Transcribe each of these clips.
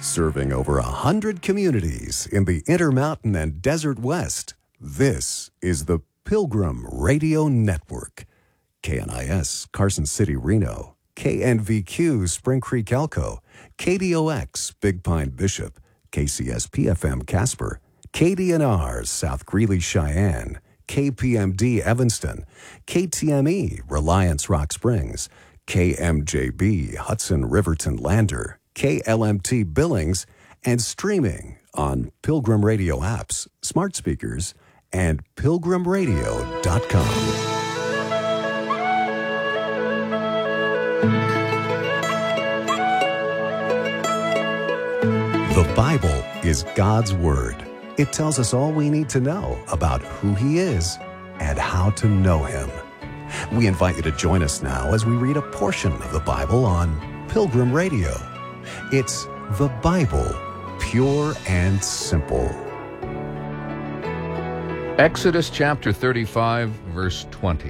Serving over 100 communities in the Intermountain and Desert West, this is the Pilgrim Radio Network. KNIS, Carson City, Reno. KNVQ, Spring Creek, Elko. KDOX, Big Pine, Bishop. KCSP-FM, Casper. KDNR, South Greeley, Cheyenne. KPMD, Evanston. KTME, Reliance, Rock Springs. KMJB, Hudson, Riverton, Lander. KLMT, Billings, and streaming on Pilgrim Radio apps, smart speakers, and pilgrimradio.com. The Bible is God's Word. It tells us all we need to know about who He is and how to know Him. We invite you to join us now as we read a portion of the Bible on Pilgrim Radio. It's the Bible, pure and simple. Exodus chapter 35, verse 20.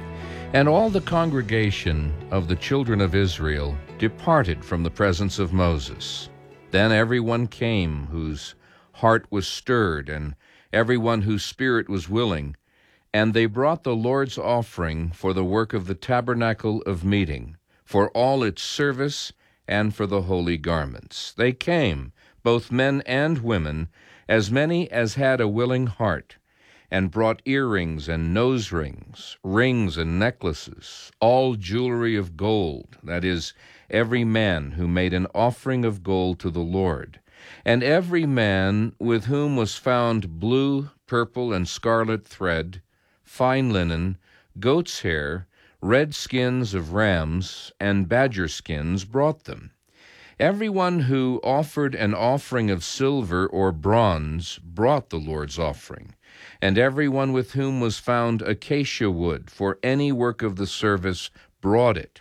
And all the congregation of the children of Israel departed from the presence of Moses. Then everyone came whose heart was stirred, and everyone whose spirit was willing, and they brought the Lord's offering for the work of the tabernacle of meeting, for all its service, and for the holy garments. They came, both men and women, as many as had a willing heart, and brought earrings and nose rings, rings and necklaces, all jewelry of gold, that is, every man who made an offering of gold to the Lord. And every man with whom was found blue, purple, and scarlet thread, fine linen, goat's hair, red skins of rams, and badger skins brought them. Everyone who offered an offering of silver or bronze brought the Lord's offering, and everyone with whom was found acacia wood for any work of the service brought it.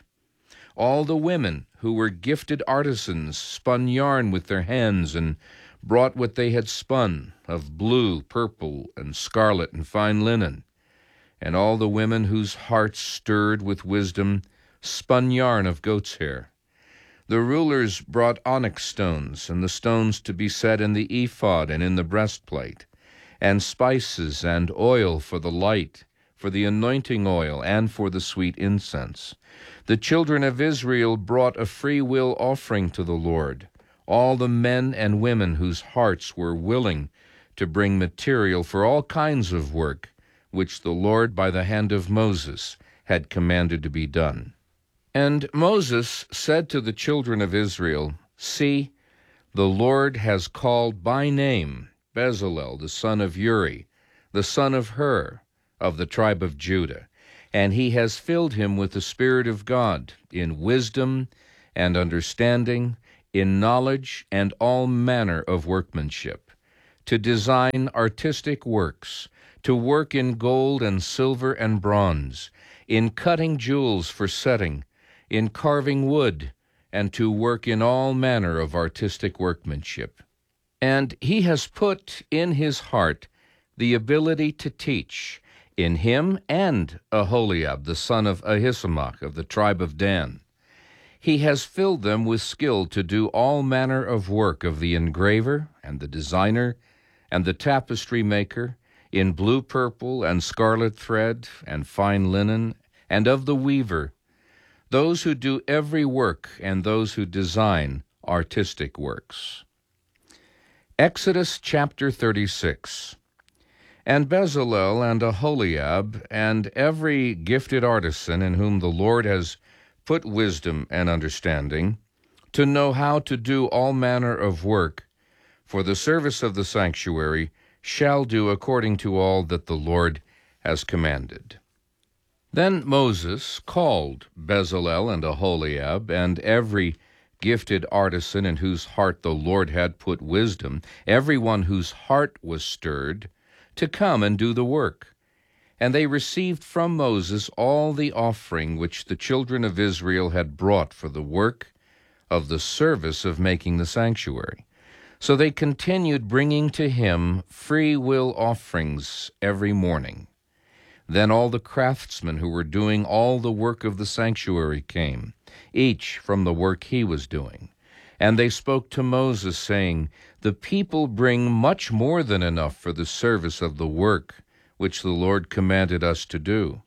All the women who were gifted artisans spun yarn with their hands and brought what they had spun of blue, purple, and scarlet and fine linen. And all the women whose hearts stirred with wisdom spun yarn of goat's hair. The rulers brought onyx stones, and the stones to be set in the ephod and in the breastplate, and spices and oil for the light, for the anointing oil, and for the sweet incense. The children of Israel brought a free will offering to the Lord, all the men and women whose hearts were willing to bring material for all kinds of work, which the Lord by the hand of Moses had commanded to be done. And Moses said to the children of Israel, See, the Lord has called by name Bezalel, the son of Uri, the son of Hur, of the tribe of Judah, and he has filled him with the Spirit of God, in wisdom and understanding, in knowledge and all manner of workmanship, to design artistic works, to work in gold and silver and bronze, in cutting jewels for setting, in carving wood, and to work in all manner of artistic workmanship. And he has put in his heart the ability to teach, in him and Aholiab, the son of Ahisamach of the tribe of Dan. He has filled them with skill to do all manner of work of the engraver and the designer and the tapestry maker, in blue, purple, and scarlet thread, and fine linen, and of the weaver, those who do every work, and those who design artistic works. Exodus chapter 36. And Bezalel and Aholiab, and every gifted artisan in whom the Lord has put wisdom and understanding, to know how to do all manner of work for the service of the sanctuary, shall do according to all that the Lord has commanded. Then Moses called Bezalel and Aholiab, and every gifted artisan in whose heart the Lord had put wisdom, everyone whose heart was stirred, to come and do the work. And they received from Moses all the offering which the children of Israel had brought for the work of the service of making the sanctuary. So they continued bringing to him free will offerings every morning. Then all the craftsmen who were doing all the work of the sanctuary came, each from the work he was doing. And they spoke to Moses, saying, The people bring much more than enough for the service of the work which the Lord commanded us to do.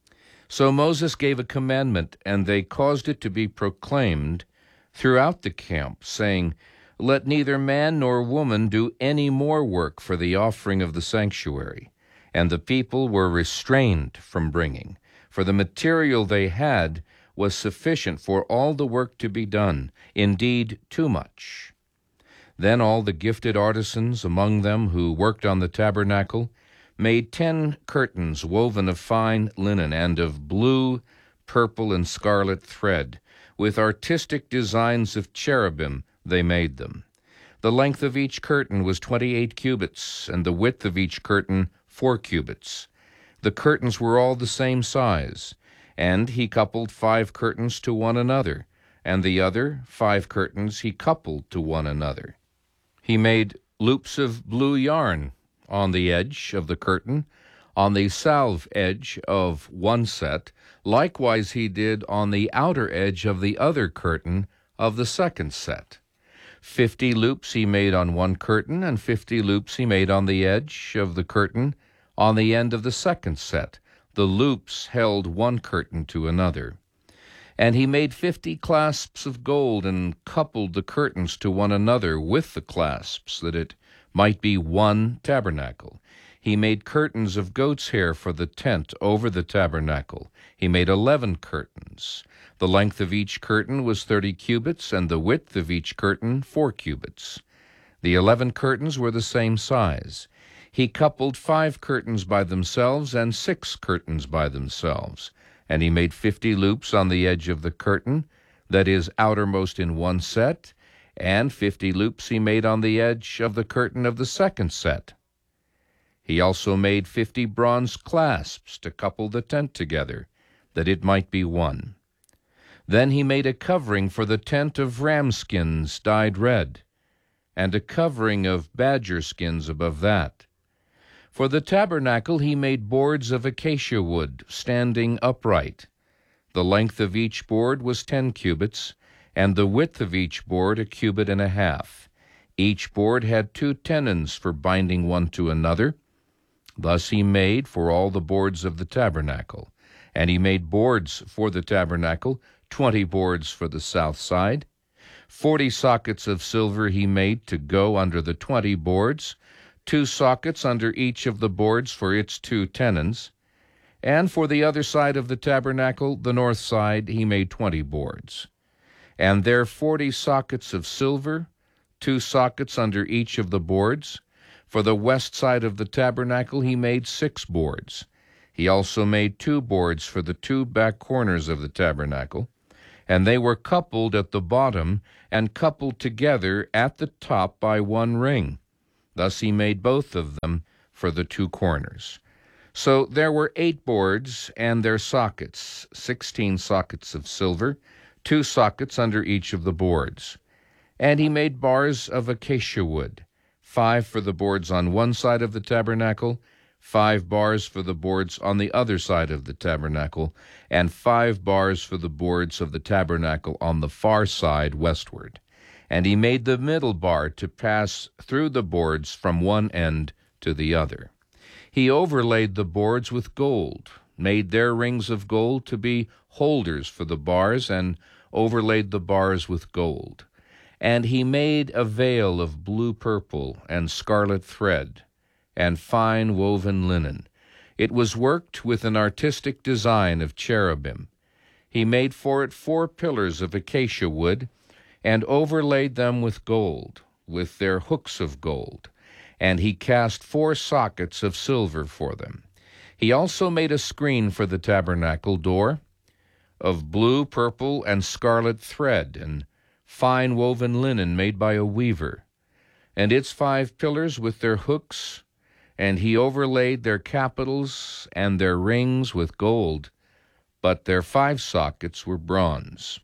So Moses gave a commandment, and they caused it to be proclaimed throughout the camp, saying, Let neither man nor woman do any more work for the offering of the sanctuary. And the people were restrained from bringing, for the material they had was sufficient for all the work to be done, indeed too much. Then all the gifted artisans among them who worked on the tabernacle made 10 curtains woven of fine linen and of blue, purple, and scarlet thread. With artistic designs of cherubim they made them. The length of each curtain was 28 cubits, and the width of each curtain 4 cubits. The curtains were all the same size, and he coupled 5 curtains to one another, and the other 5 curtains he coupled to one another. He made loops of blue yarn on the edge of the curtain, on the salve edge of one set. Likewise he did on the outer edge of the other curtain of the second set. 50 loops he made on one curtain, and 50 loops he made on the edge of the curtain on the end of the second set. The loops held one curtain to another. And he made 50 clasps of gold, and coupled the curtains to one another with the clasps, that it might be one tabernacle. He made curtains of goat's hair for the tent over the tabernacle. He made 11 curtains. The length of each curtain was 30 cubits, and the width of each curtain 4 cubits. The 11 curtains were the same size. He coupled 5 curtains by themselves and 6 curtains by themselves. And he made 50 loops on the edge of the curtain, that is outermost in one set, and 50 loops he made on the edge of the curtain of the second set. He also made 50 bronze clasps to couple the tent together, that it might be one. Then he made a covering for the tent of ram skins dyed red, and a covering of badger skins above that. For the tabernacle he made boards of acacia wood, standing upright. The length of each board was 10 cubits, and the width of each board 1.5 cubits. Each board had 2 tenons for binding one to another. Thus he made for all the boards of the tabernacle. And he made boards for the tabernacle, 20 boards for the south side. 40 sockets of silver he made to go under the 20 boards, 2 sockets under each of the boards for its 2 tenons. And for the other side of the tabernacle, the north side, he made 20 boards. And there 40 sockets of silver, 2 sockets under each of the boards. For the west side of the tabernacle he made 6 boards. He also made 2 boards for the 2 back corners of the tabernacle, and they were coupled at the bottom and coupled together at the top by one ring. Thus he made both of them for the 2 corners. So there were 8 boards and their sockets, 16 sockets of silver, 2 sockets under each of the boards. And he made bars of acacia wood, 5 for the boards on one side of the tabernacle, 5 bars for the boards on the other side of the tabernacle, and 5 bars for the boards of the tabernacle on the far side westward. And he made the middle bar to pass through the boards from one end to the other. He overlaid the boards with gold, made their rings of gold to be holders for the bars, and overlaid the bars with gold. And he made a veil of blue purple and scarlet thread, and fine woven linen. It was worked with an artistic design of cherubim. He made for it 4 pillars of acacia wood, and overlaid them with gold, with their hooks of gold. And he cast 4 sockets of silver for them. He also made a screen for the tabernacle door of blue, purple, and scarlet thread, and fine woven linen made by a weaver, and its 5 pillars with their hooks, and he overlaid their capitals and their rings with gold, but their 5 sockets were bronze.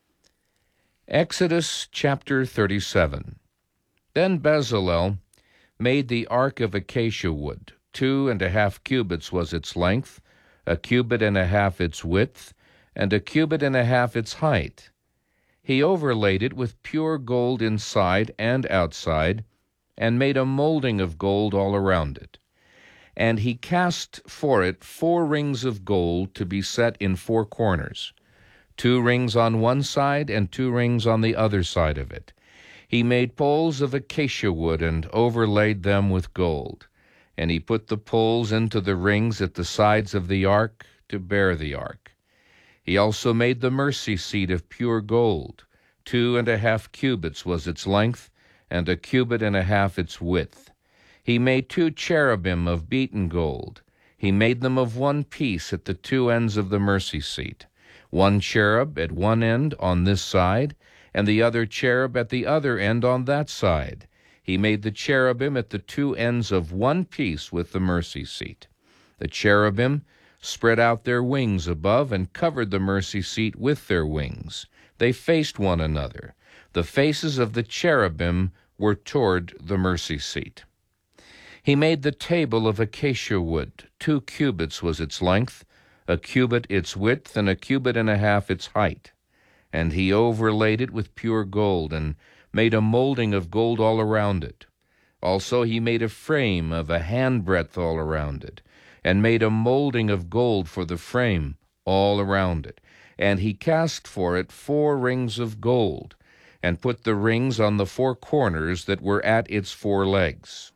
Exodus chapter 37. Then Bezalel made the ark of acacia wood. 2.5 cubits was its length, 1.5 cubits its width, and 1.5 cubits its height. He overlaid it with pure gold inside and outside, and made a molding of gold all around it. And he cast for it 4 rings of gold to be set in 4 corners, 2 rings on one side and 2 rings on the other side of it. He made poles of acacia wood and overlaid them with gold. And he put the poles into the rings at the sides of the ark to bear the ark. He also made the mercy seat of pure gold. 2.5 cubits was its length, and 1.5 cubits its width. He made 2 cherubim of beaten gold. He made them of one piece at the 2 ends of the mercy seat, 1 cherub at one end on this side, and the other cherub at the other end on that side. He made the cherubim at the 2 ends of one piece with the mercy seat. The cherubim spread out their wings above and covered the mercy seat with their wings. They faced one another. The faces of the cherubim were toward the mercy seat. He made the table of acacia wood. 2 cubits was its length, 1 cubit its width, and 1.5 cubits its height. And he overlaid it with pure gold, and made a molding of gold all around it. Also he made a frame of a handbreadth all around it, and made a molding of gold for the frame all around it. And he cast for it 4 rings of gold, and put the rings on the 4 corners that were at its 4 legs.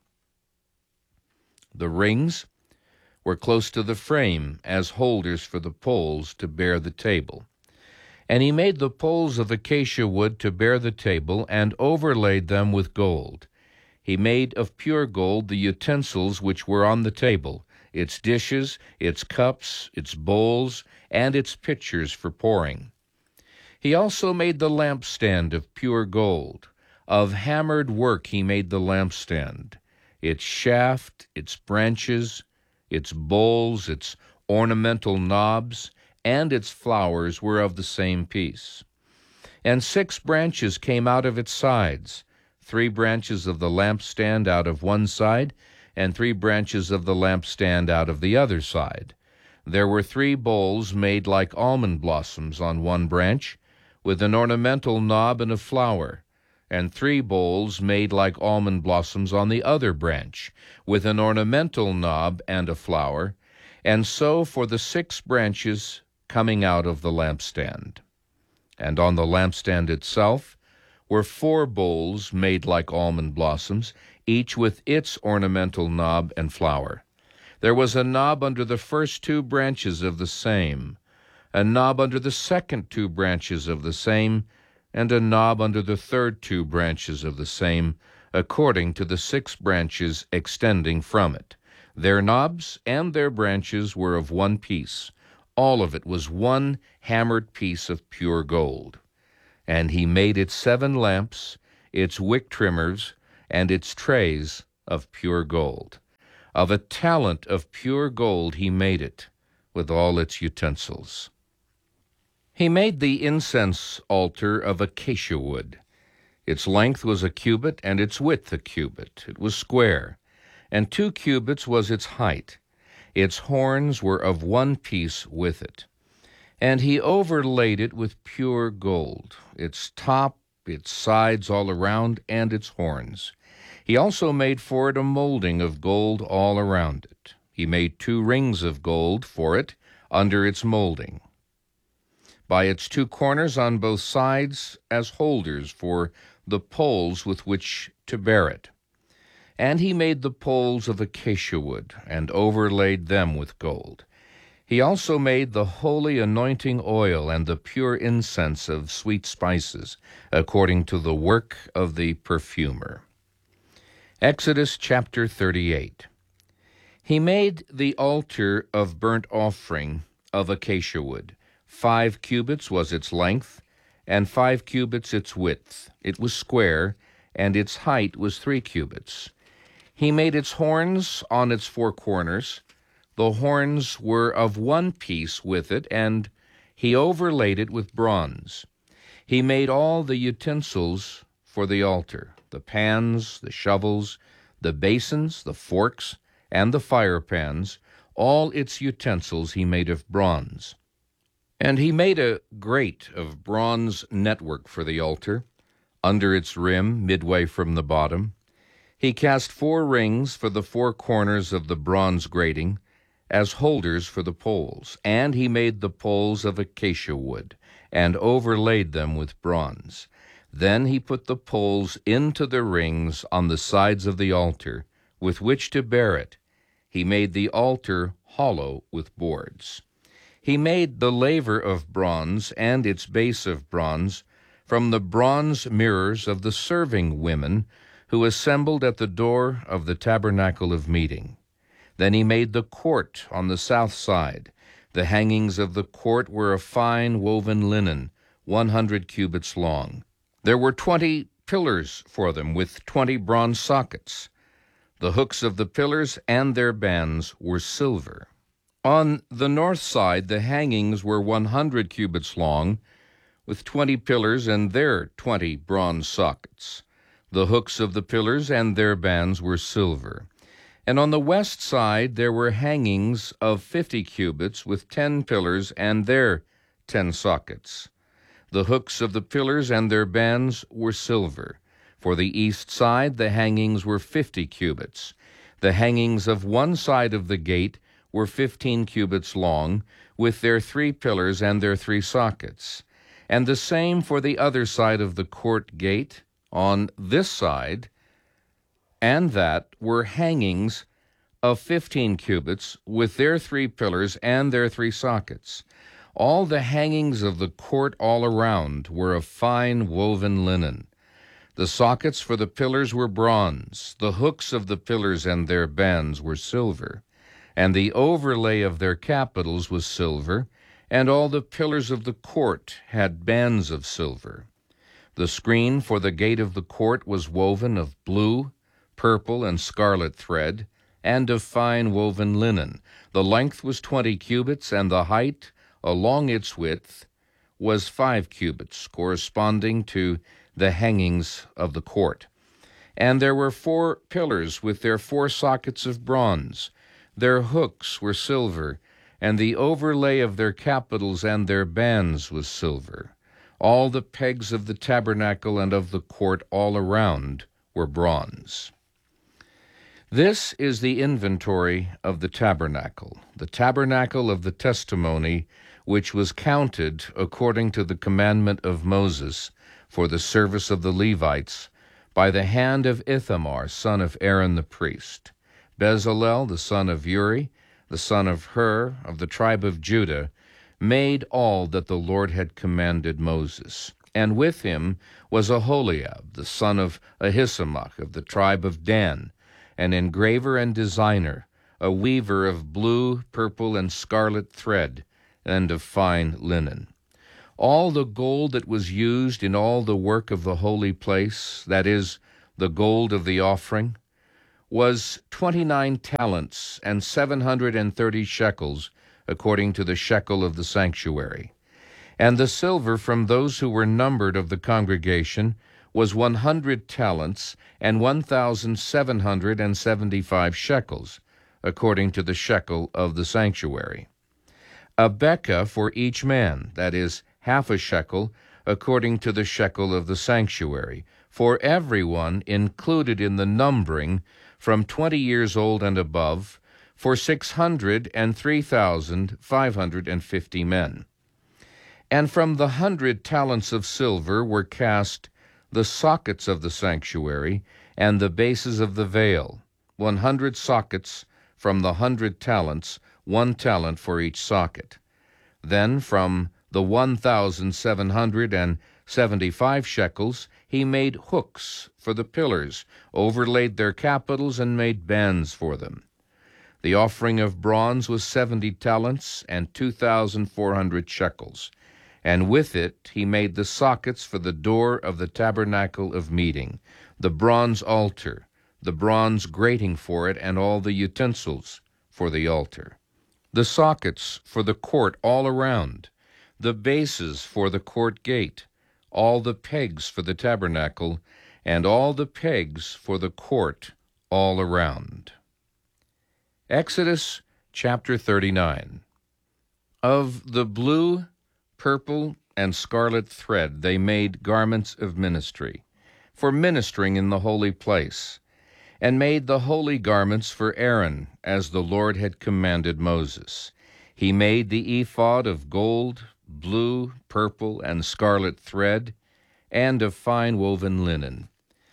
The rings were close to the frame as holders for the poles to bear the table. And he made the poles of acacia wood to bear the table, and overlaid them with gold. He made of pure gold the utensils which were on the table, its dishes, its cups, its bowls, and its pitchers for pouring. He also made the lampstand of pure gold. Of hammered work he made the lampstand. Its shaft, its branches, its bowls, its ornamental knobs, and its flowers were of the same piece. And 6 branches came out of its sides, 3 branches of the lampstand out of one side, and 3 branches of the lampstand out of the other side. There were 3 bowls made like almond blossoms on one branch, with an ornamental knob and a flower, and 3 bowls made like almond blossoms on the other branch, with an ornamental knob and a flower, and so for the 6 branches coming out of the lampstand. And on the lampstand itself were 4 bowls made like almond blossoms, each with its ornamental knob and flower. There was a knob under the first 2 branches of the same, a knob under the second 2 branches of the same, and a knob under the third 2 branches of the same, according to the 6 branches extending from it. Their knobs and their branches were of one piece. All of it was one hammered piece of pure gold. And he made it 7 lamps, its wick trimmers, and its trays of pure gold. Of a talent of pure gold he made it, with all its utensils. He made the incense altar of acacia wood. Its length was 1 cubit, and its width 1 cubit. It was square, and 2 cubits was its height. Its horns were of one piece with it. And he overlaid it with pure gold, its top, its sides all around, and its horns. He also made for it a molding of gold all around it. He made 2 rings of gold for it under its molding, by its 2 corners on both sides as holders for the poles with which to bear it. And he made the poles of acacia wood, and overlaid them with gold. He also made the holy anointing oil and the pure incense of sweet spices, according to the work of the perfumer. Exodus chapter 38. He made the altar of burnt offering of acacia wood. 5 cubits was its length, and 5 cubits its width. It was square, and its height was 3 cubits. He made its horns on its 4 corners. The horns were of one piece with it, and he overlaid it with bronze. He made all the utensils for the altar, the pans, the shovels, the basins, the forks, and the fire pans. All its utensils he made of bronze. And he made a grate of bronze network for the altar, under its rim, midway from the bottom. He cast 4 rings for the 4 corners of the bronze grating, as holders for the poles, and he made the poles of acacia wood, and overlaid them with bronze. Then he put the poles into the rings on the sides of the altar, with which to bear it. He made the altar hollow with boards. He made the laver of bronze and its base of bronze from the bronze mirrors of the serving women who assembled at the door of the tabernacle of meeting. Then he made the court on the south side. The hangings of the court were of fine woven linen, 100 cubits long. There were 20 pillars for them, with 20 bronze sockets. The hooks of the pillars and their bands were silver. On the north side, the hangings were 100 cubits long, with 20 pillars and their 20 bronze sockets. The hooks of the pillars and their bands were silver. And on the west side there were hangings of 50 cubits with 10 pillars and their 10 sockets. The hooks of the pillars and their bands were silver. For the east side the hangings were 50 cubits. The hangings of one side of the gate were 15 cubits long, with their 3 pillars and their 3 sockets. And the same for the other side of the court gate, on this side, and that were hangings of 15 cubits, with their 3 pillars and their 3 sockets. All the hangings of the court all around were of fine woven linen. The sockets for the pillars were bronze, the hooks of the pillars and their bands were silver, and the overlay of their capitals was silver, and all the pillars of the court had bands of silver. The screen for the gate of the court was woven of blue, purple, and scarlet thread, and of fine woven linen. The length was 20 cubits, and the height along its width was 5 cubits, corresponding to the hangings of the court. And there were 4 pillars with their 4 sockets of bronze. Their hooks were silver, and the overlay of their capitals and their bands was silver. All the pegs of the tabernacle and of the court all around were bronze. This is the inventory of the tabernacle of the testimony, which was counted according to the commandment of Moses for the service of the Levites by the hand of Ithamar, son of Aaron the priest. Bezalel, the son of Uri, the son of Hur, of the tribe of Judah, made all that the Lord had commanded Moses. And with him was Aholiab, the son of Ahisamach, of the tribe of Dan, an engraver and designer, a weaver of blue, purple, and scarlet thread, and of fine linen. All the gold that was used in all the work of the holy place, that is, the gold of the offering, was 29 talents and 730 shekels, according to the shekel of the sanctuary. And the silver from those who were numbered of the congregation was 100 talents and 1,775 shekels, according to the shekel of the sanctuary. A bekah for each man, that is, half a shekel, according to the shekel of the sanctuary, for everyone included in the numbering from 20 years old and above, for 603,550 men. And from the 100 talents of silver were cast the sockets of the sanctuary and the bases of the veil, 100 sockets from the 100 talents, 1 talent for each socket. Then from the 1,775 shekels he made hooks for the pillars, overlaid their capitals, and made bands for them. The offering of bronze was 70 talents and 2,400 shekels, and with it he made the sockets for the door of the tabernacle of meeting, the bronze altar, the bronze grating for it, and all the utensils for the altar, the sockets for the court all around, the bases for the court gate, all the pegs for the tabernacle, and all the pegs for the court all around. Exodus chapter 39. Of the blue, purple, and scarlet thread they made garments of ministry, for ministering in the holy place, and made the holy garments for Aaron, as the Lord had commanded Moses. He made the ephod of gold, blue, purple, and scarlet thread, and of fine woven linen.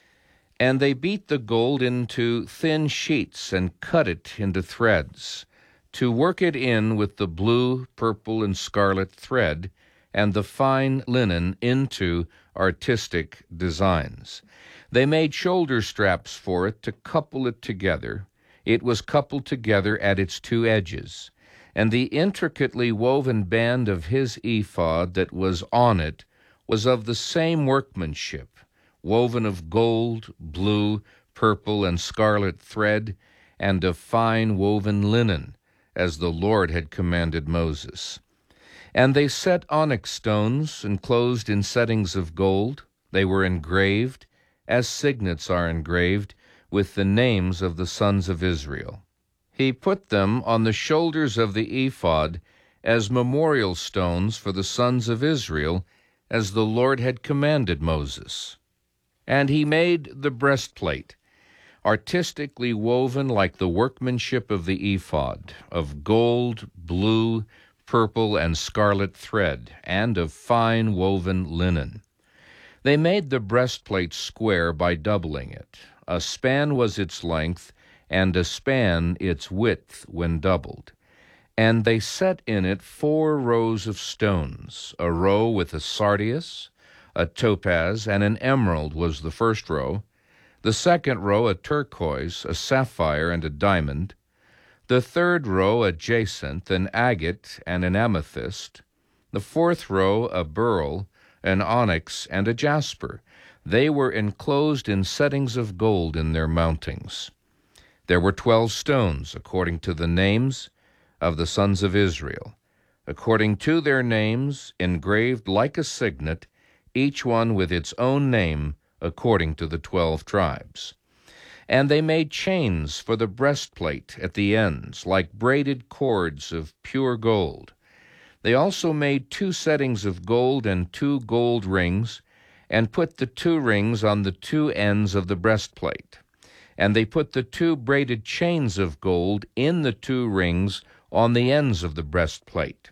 And they beat the gold into thin sheets and cut it into threads, to work it in with the blue, purple, and scarlet thread, and the fine linen into artistic designs. They made shoulder straps for it to couple it together. It was coupled together at its two edges, and the intricately woven band of his ephod that was on it was of the same workmanship, woven of gold, blue, purple, and scarlet thread, and of fine woven linen, as the Lord had commanded Moses. And they set onyx stones enclosed in settings of gold. They were engraved, as signets are engraved, with the names of the sons of Israel. He put them on the shoulders of the ephod as memorial stones for the sons of Israel, as the Lord had commanded Moses. And he made the breastplate, artistically woven like the workmanship of the ephod, of gold, blue, purple, and scarlet thread, and of fine woven linen. They made the breastplate square by doubling it. A span was its length, and a span its width when doubled. And they set in it 4 rows of stones. A row with a sardius, a topaz, and an emerald was the first row. The second row a turquoise, a sapphire, and a diamond. The third row a jacinth, an agate, and an amethyst. The fourth row a beryl, an onyx, and a jasper. They were enclosed in settings of gold in their mountings. There were 12 stones, according to the names of the sons of Israel, according to their names, engraved like a signet, each one with its own name, according to the 12 tribes. And they made chains for the breastplate at the ends, like braided cords of pure gold. They also made 2 settings of gold and 2 gold rings, and put the 2 rings on the 2 ends of the breastplate. And they put the 2 braided chains of gold in the 2 rings on the ends of the breastplate.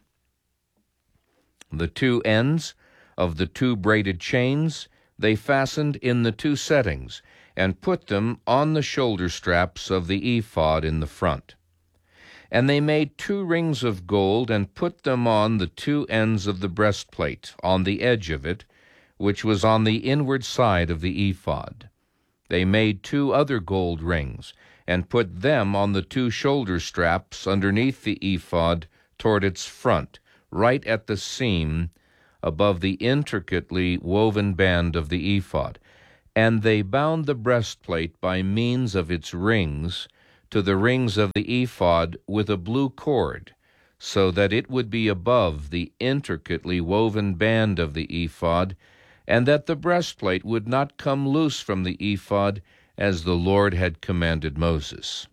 The 2 ends of the 2 braided chains they fastened in the 2 settings, and put them on the shoulder straps of the ephod in the front. And they made 2 rings of gold, and put them on the 2 ends of the breastplate, on the edge of it, which was on the inward side of the ephod. They made 2 other gold rings, and put them on the 2 shoulder straps underneath the ephod toward its front, right at the seam above the intricately woven band of the ephod. And they bound the breastplate by means of its rings to the rings of the ephod with a blue cord, so that it would be above the intricately woven band of the ephod, and that the breastplate would not come loose from the ephod, as the Lord had commanded Moses.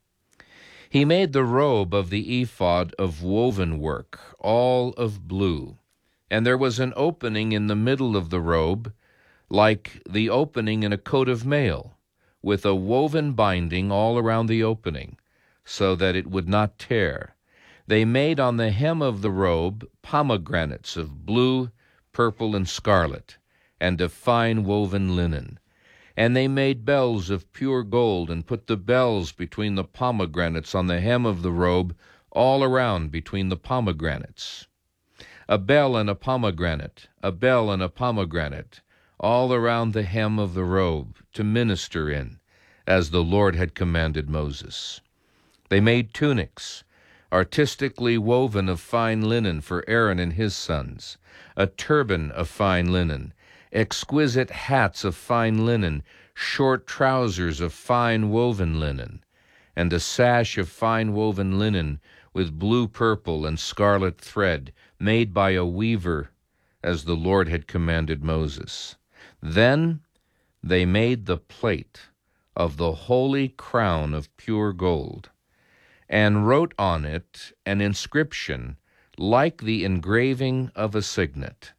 He made the robe of the ephod of woven work, all of blue, and there was an opening in the middle of the robe, like the opening in a coat of mail, with a woven binding all around the opening, so that it would not tear. They made on the hem of the robe pomegranates of blue, purple, and scarlet, and of fine woven linen. And they made bells of pure gold, and put the bells between the pomegranates on the hem of the robe, all around between the pomegranates. A bell and a pomegranate, a bell and a pomegranate, all around the hem of the robe, to minister in, as the Lord had commanded Moses. They made tunics, artistically woven of fine linen for Aaron and his sons, a turban of fine linen, exquisite hats of fine linen, short trousers of fine woven linen, and a sash of fine woven linen with blue, purple, and scarlet thread, made by a weaver, as the Lord had commanded Moses. Then they made the plate of the holy crown of pure gold, and wrote on it an inscription like the engraving of a signet,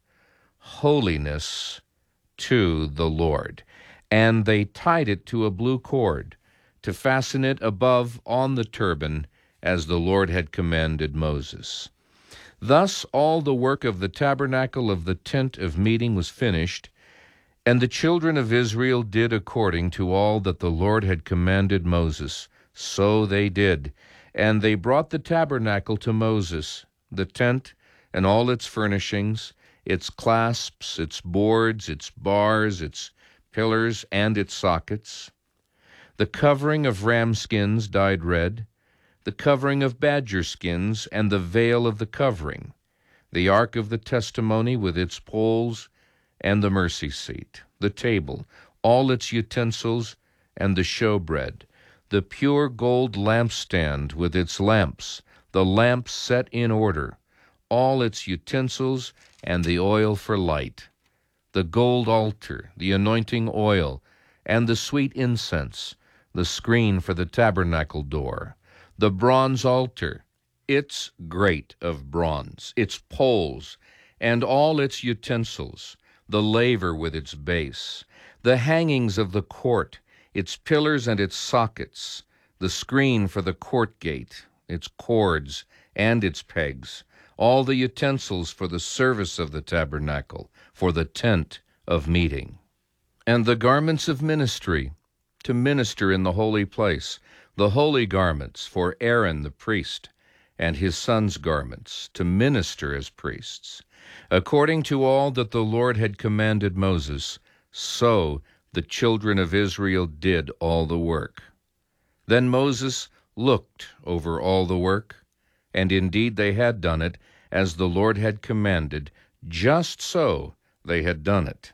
holiness to the Lord. And they tied it to a blue cord, to fasten it above on the turban, as the Lord had commanded Moses. Thus all the work of the tabernacle of the tent of meeting was finished, and the children of Israel did according to all that the Lord had commanded Moses. So they did. And they brought the tabernacle to Moses, the tent and all its furnishings, its clasps, its boards, its bars, its pillars, and its sockets, the covering of ram skins dyed red, the covering of badger skins, and the veil of the covering, the ark of the testimony with its poles, and the mercy seat, the table, all its utensils, and the showbread, the pure gold lampstand with its lamps, the lamps set in order, all its utensils, and the oil for light, the gold altar, the anointing oil, and the sweet incense, the screen for the tabernacle door, the bronze altar, its grate of bronze, its poles, and all its utensils, the laver with its base, the hangings of the court, its pillars and its sockets, the screen for the court gate, its cords and its pegs, all the utensils for the service of the tabernacle, for the tent of meeting, and the garments of ministry, to minister in the holy place, the holy garments for Aaron the priest, and his sons' garments, to minister as priests. According to all that the Lord had commanded Moses, so the children of Israel did all the work. Then Moses looked over all the work, and indeed they had done it, as the Lord had commanded, just so they had done it.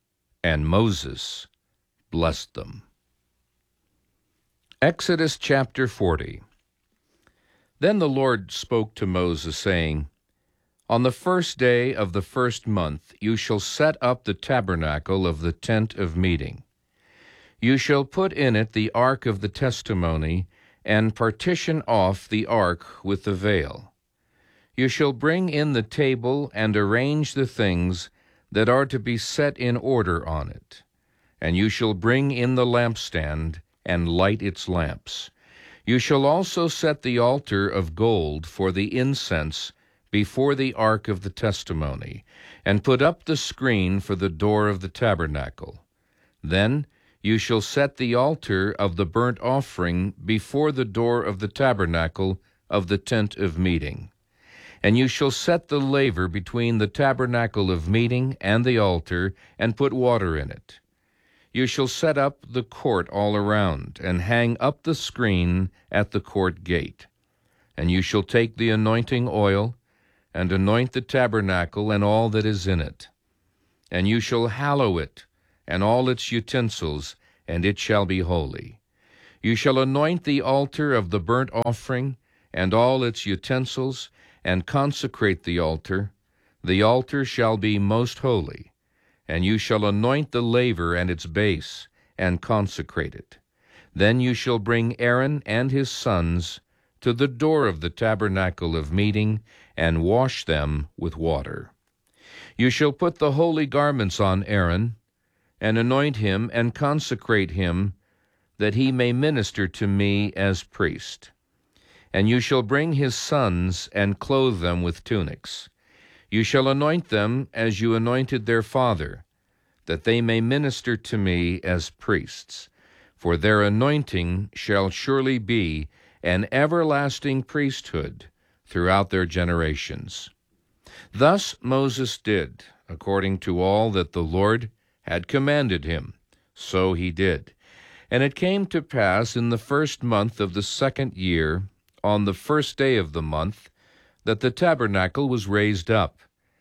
And Moses blessed them. Exodus chapter 40. Then the Lord spoke to Moses, saying, On the first day of the first month you shall set up the tabernacle of the tent of meeting. You shall put in it the ark of the testimony, and partition off the ark with the veil. You shall bring in the table and arrange the things that are to be set in order on it. And you shall bring in the lampstand and light its lamps. You shall also set the altar of gold for the incense before the ark of the testimony, and put up the screen for the door of the tabernacle. Then you shall set the altar of the burnt offering before the door of the tabernacle of the tent of meeting. And you shall set the laver between the tabernacle of meeting and the altar, and put water in it. You shall set up the court all around, and hang up the screen at the court gate. And you shall take the anointing oil, and anoint the tabernacle and all that is in it. And you shall hallow it, and all its utensils, and it shall be holy. You shall anoint the altar of the burnt offering, and all its utensils, and consecrate the altar. The altar shall be most holy. And you shall anoint the laver and its base, and consecrate it. Then you shall bring Aaron and his sons to the door of the tabernacle of meeting, and wash them with water. You shall put the holy garments on Aaron, and anoint him and consecrate him, that he may minister to me as priest. And you shall bring his sons and clothe them with tunics. You shall anoint them as you anointed their father, that they may minister to me as priests. For their anointing shall surely be an everlasting priesthood throughout their generations. Thus Moses did, according to all that the Lord had commanded him. So he did. And it came to pass in the first month of the second year, on the first day of the month, that the tabernacle was raised up.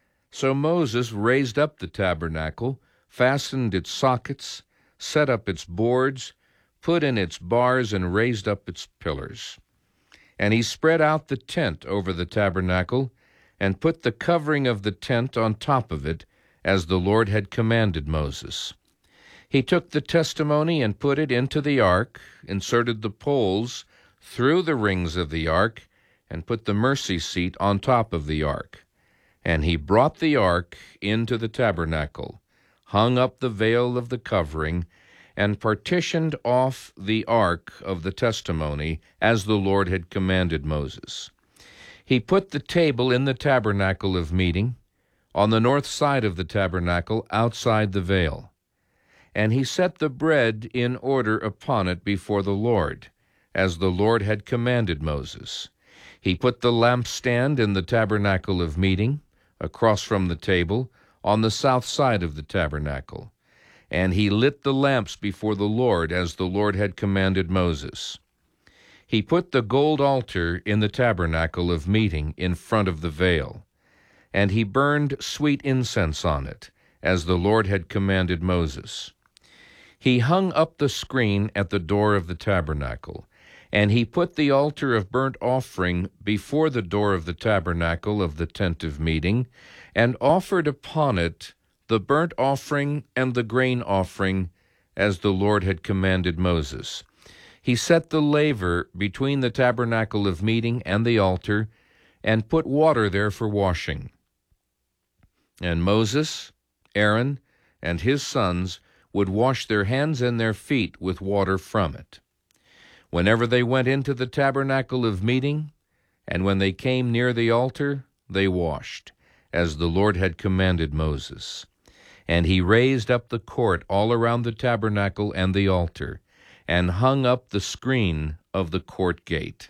So Moses raised up the tabernacle, fastened its sockets, set up its boards, put in its bars, and raised up its pillars. And he spread out the tent over the tabernacle, and put the covering of the tent on top of it, as the Lord had commanded Moses. He took the testimony and put it into the ark, inserted the poles through the rings of the ark, and put the mercy seat on top of the ark. And he brought the ark into the tabernacle, hung up the veil of the covering, and partitioned off the ark of the testimony, as the Lord had commanded Moses. He put the table in the tabernacle of meeting, on the north side of the tabernacle, outside the veil. And he set the bread in order upon it before the Lord, as the Lord had commanded Moses. He put the lampstand in the tabernacle of meeting, across from the table, on the south side of the tabernacle. And he lit the lamps before the Lord, as the Lord had commanded Moses. He put the gold altar in the tabernacle of meeting in front of the veil, and he burned sweet incense on it, as the Lord had commanded Moses. He hung up the screen at the door of the tabernacle, and he put the altar of burnt offering before the door of the tabernacle of the tent of meeting, and offered upon it the burnt offering and the grain offering, as the Lord had commanded Moses. He set the laver between the tabernacle of meeting and the altar, and put water there for washing. And Moses, Aaron, and his sons would wash their hands and their feet with water from it. Whenever they went into the tabernacle of meeting, and when they came near the altar, they washed, as the Lord had commanded Moses. And he raised up the court all around the tabernacle and the altar, and hung up the screen of the court gate.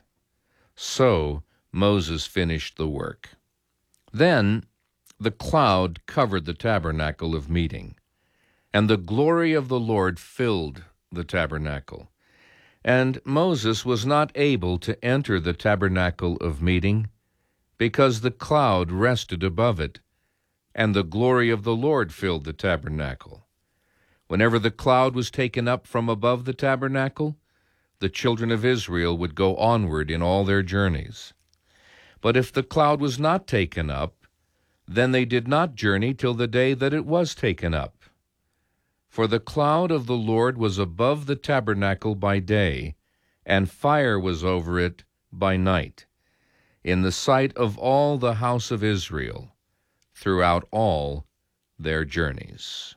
So Moses finished the work. Then the cloud covered the tabernacle of meeting, and the glory of the Lord filled the tabernacle. And Moses was not able to enter the tabernacle of meeting, because the cloud rested above it, and the glory of the Lord filled the tabernacle. Whenever the cloud was taken up from above the tabernacle, the children of Israel would go onward in all their journeys. But if the cloud was not taken up, then they did not journey till the day that it was taken up. For the cloud of the Lord was above the tabernacle by day, and fire was over it by night, in the sight of all the house of Israel, throughout all their journeys.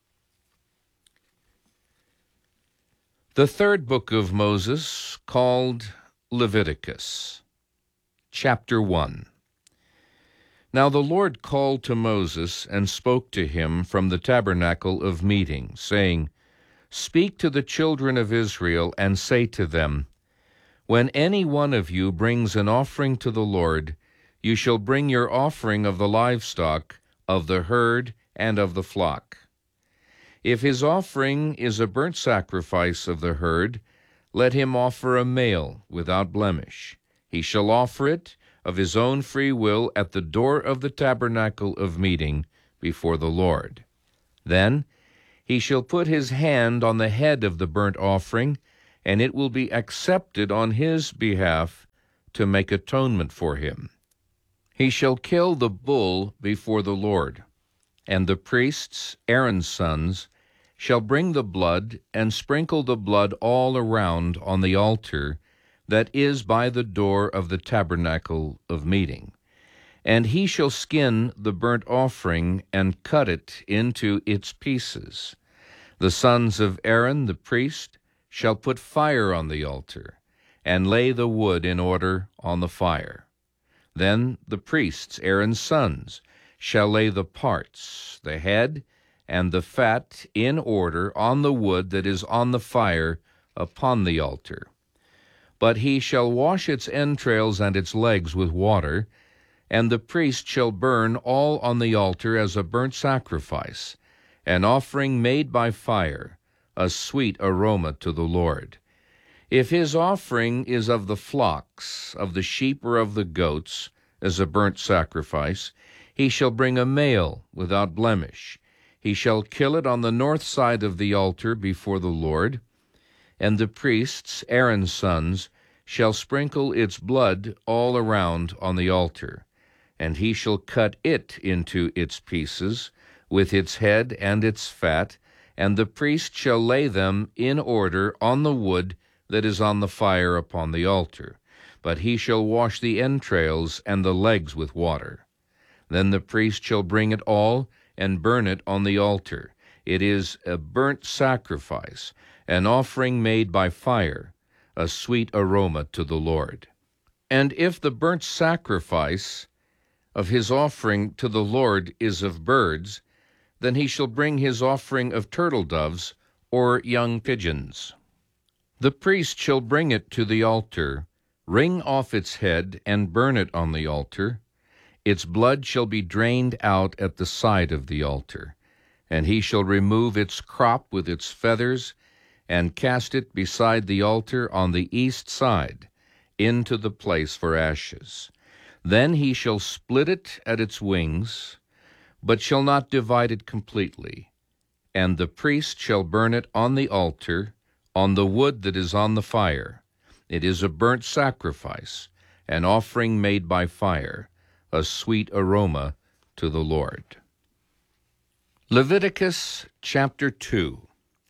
The third book of Moses, called Leviticus, chapter 1. Now the Lord called to Moses and spoke to him from the tabernacle of meeting, saying, Speak to the children of Israel and say to them, When any one of you brings an offering to the Lord, you shall bring your offering of the livestock, of the herd, and of the flock. If his offering is a burnt sacrifice of the herd, let him offer a male without blemish. He shall offer it of his own free will at the door of the tabernacle of meeting before the Lord. Then he shall put his hand on the head of the burnt offering, and it will be accepted on his behalf to make atonement for him. He shall kill the bull before the Lord, and the priests, Aaron's sons, shall bring the blood and sprinkle the blood all around on the altar that is by the door of the tabernacle of meeting. And he shall skin the burnt offering and cut it into its pieces. The sons of Aaron the priest shall put fire on the altar, and lay the wood in order on the fire. Then the priests, Aaron's sons, shall lay the parts, the head, and the fat in order on the wood that is on the fire upon the altar. But he shall wash its entrails and its legs with water, and the priest shall burn all on the altar as a burnt sacrifice, an offering made by fire, a sweet aroma to the Lord. If his offering is of the flocks, of the sheep or of the goats, as a burnt sacrifice, he shall bring a male without blemish. He shall kill it on the north side of the altar before the Lord, and the priests, Aaron's sons, shall sprinkle its blood all around on the altar, and he shall cut it into its pieces, with its head and its fat, and the priest shall lay them in order on the wood that is on the fire upon the altar. but he shall wash the entrails and the legs with water. Then the priest shall bring it all and burn it on the altar. It is a burnt sacrifice, an offering made by fire, a sweet aroma to the Lord. And if the burnt sacrifice of his offering to the Lord is of birds, then he shall bring his offering of turtle doves or young pigeons. The priest shall bring it to the altar, wring off its head, and burn it on the altar. Its blood shall be drained out at the side of the altar, and he shall remove its crop with its feathers, and cast it beside the altar on the east side, into the place for ashes. Then he shall split it at its wings, but shall not divide it completely. And the priest shall burn it on the altar, on the wood that is on the fire. It is a burnt sacrifice, an offering made by fire, a sweet aroma to the Lord. Leviticus chapter 2.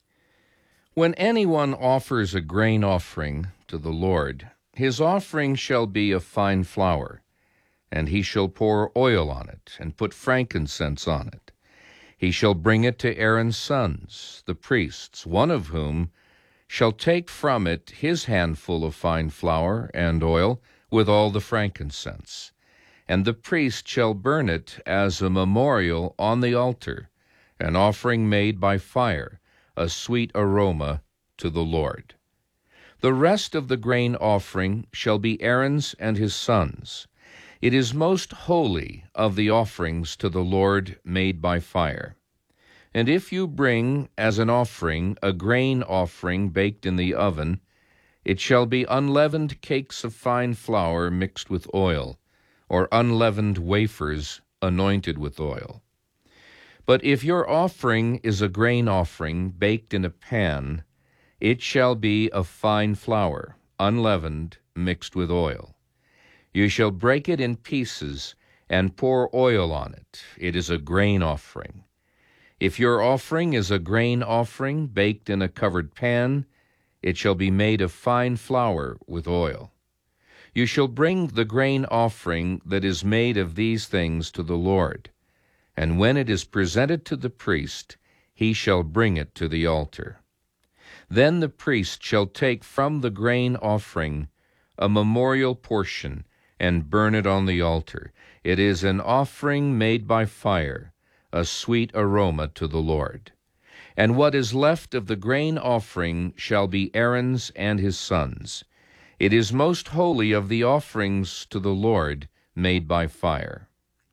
When anyone offers a grain offering to the Lord, his offering shall be of fine flour, and he shall pour oil on it, and put frankincense on it. He shall bring it to Aaron's sons, the priests, one of whom shall take from it his handful of fine flour and oil with all the frankincense. And the priest shall burn it as a memorial on the altar, an offering made by fire, a sweet aroma to the Lord. The rest of the grain offering shall be Aaron's and his sons. It is most holy of the offerings to the Lord made by fire. And if you bring as an offering a grain offering baked in the oven, it shall be unleavened cakes of fine flour mixed with oil, or unleavened wafers anointed with oil. But if your offering is a grain offering baked in a pan, it shall be of fine flour, unleavened, mixed with oil. You shall break it in pieces and pour oil on it. It is a grain offering. If your offering is a grain offering baked in a covered pan, it shall be made of fine flour with oil. You shall bring the grain offering that is made of these things to the Lord, and when it is presented to the priest, he shall bring it to the altar. Then the priest shall take from the grain offering a memorial portion and burn it on the altar. It is an offering made by fire, a sweet aroma to the Lord. And what is left of the grain offering shall be Aaron's and his sons. It is most holy of the offerings to the Lord made by fire.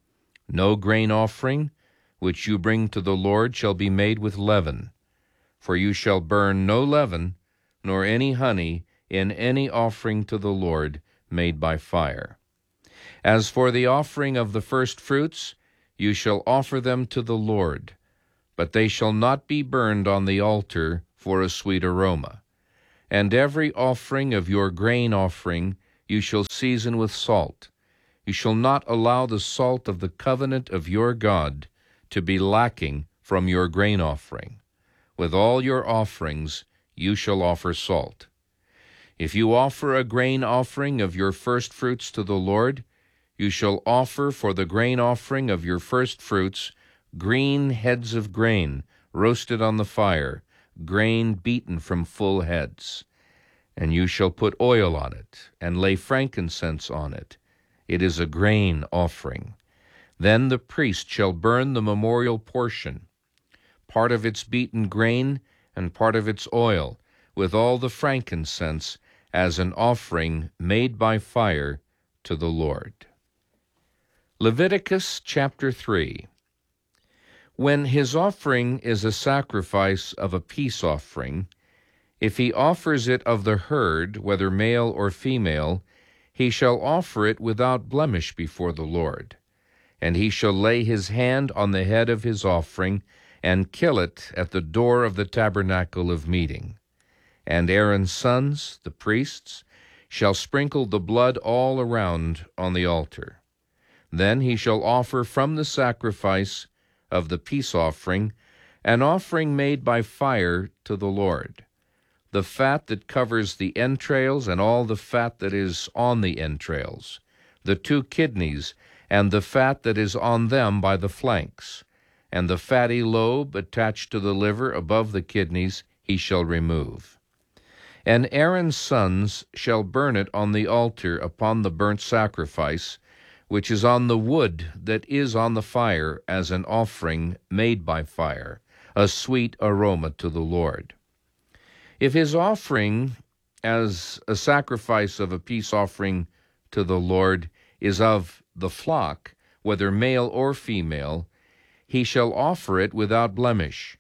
No grain offering which you bring to the Lord shall be made with leaven, for you shall burn no leaven, nor any honey in any offering to the Lord made by fire. As for the offering of the first fruits, you shall offer them to the Lord, but they shall not be burned on the altar for a sweet aroma. And every offering of your grain offering you shall season with salt. You shall not allow the salt of the covenant of your God to be lacking from your grain offering. With all your offerings you shall offer salt. If you offer a grain offering of your first fruits to the Lord, you shall offer for the grain offering of your first fruits green heads of grain roasted on the fire, grain beaten from full heads. And you shall put oil on it, and lay frankincense on it. It is a grain offering. Then the priest shall burn the memorial portion, part of its beaten grain and part of its oil, with all the frankincense, as an offering made by fire to the Lord. Leviticus chapter 3. When his offering is a sacrifice of a peace offering, if he offers it of the herd, whether male or female, he shall offer it without blemish before the Lord. And he shall lay his hand on the head of his offering, and kill it at the door of the tabernacle of meeting. And Aaron's sons, the priests, shall sprinkle the blood all around on the altar. Then he shall offer from the sacrifice of the peace offering an offering made by fire to the Lord. the fat that covers the entrails and all the fat that is on the entrails, the 2 kidneys and the fat that is on them by the flanks, and the fatty lobe attached to the liver above the kidneys he shall remove. And Aaron's sons shall burn it on the altar upon the burnt sacrifice, which is on the wood that is on the fire, as an offering made by fire, a sweet aroma to the Lord. If his offering as a sacrifice of a peace offering to the Lord is of the flock, whether male or female, he shall offer it without blemish.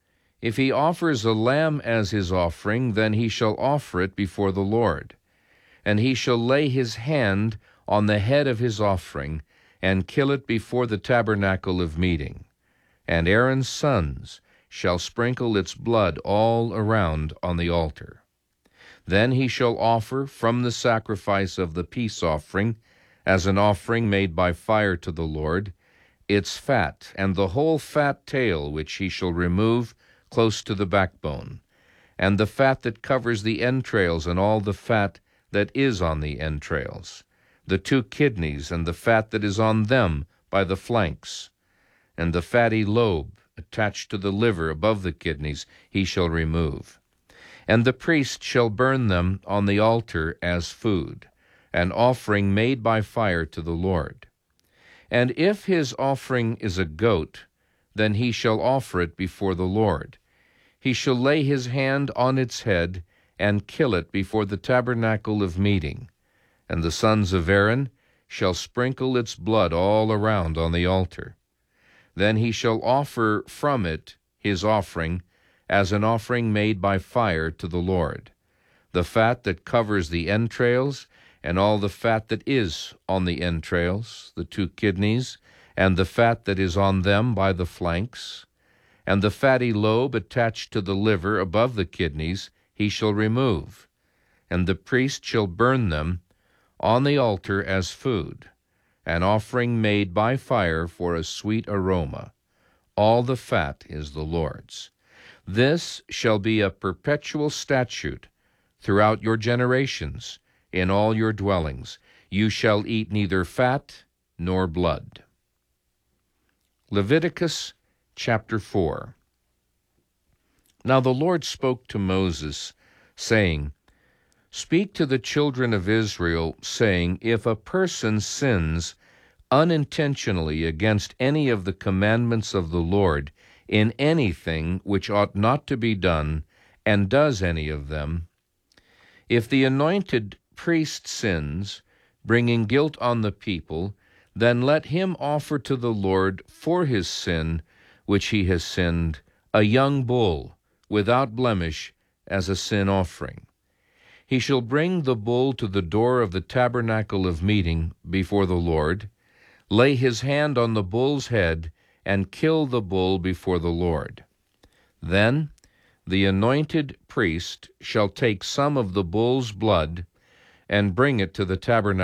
If he offers a lamb as his offering, then he shall offer it before the Lord. And he shall lay his hand on the head of his offering, and kill it before the tabernacle of meeting. And Aaron's sons shall sprinkle its blood all around on the altar. Then he shall offer from the sacrifice of the peace offering, as an offering made by fire to the Lord, its fat, and the whole fat tail which he shall remove close to the backbone, and the fat that covers the entrails and all the fat that is on the entrails, the 2 kidneys and the fat that is on them by the flanks, and the fatty lobe attached to the liver above the kidneys he shall remove. And the priest shall burn them on the altar as food, an offering made by fire to the Lord. And if his offering is a goat, then he shall offer it before the Lord. He shall lay his hand on its head and kill it before the tabernacle of meeting. And the sons of Aaron shall sprinkle its blood all around on the altar. Then he shall offer from it his offering as an offering made by fire to the Lord, the fat that covers the entrails, and all the fat that is on the entrails, the 2 kidneys, and the fat that is on them by the flanks, and the fatty lobe attached to the liver above the kidneys he shall remove, and the priest shall burn them on the altar as food, an offering made by fire for a sweet aroma. All the fat is the Lord's. This shall be a perpetual statute throughout your generations. In all your dwellings you shall eat neither fat nor blood. Leviticus chapter 4. Now the Lord spoke to Moses, saying, Speak to the children of Israel, saying, If a person sins unintentionally against any of the commandments of the Lord in anything which ought not to be done, and does any of them, if the anointed priest sins, bringing guilt on the people, then let him offer to the Lord for his sin which he has sinned a young bull without blemish as a sin offering. He shall bring the bull to the door of the tabernacle of meeting before the Lord, lay his hand on the bull's head, and kill the bull before the Lord. Then the anointed priest shall take some of the bull's blood and bring it to the tabernacle